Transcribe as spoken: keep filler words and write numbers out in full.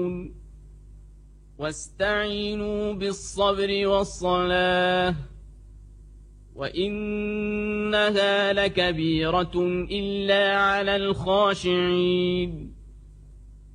واستعينوا بالصبر والصلاة وإنها لكبيرة إلا على الخاشعين